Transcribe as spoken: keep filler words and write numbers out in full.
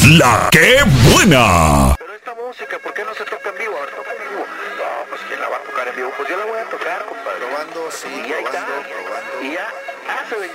La que buena. Pero esta música, ¿por qué no se toca en vivo? A ver, toca en vivo. No, pues ¿quién la va a tocar en vivo? Pues yo la voy a tocar, compadre. Probando, sí, y ahí probando, está. probando. Y ya hace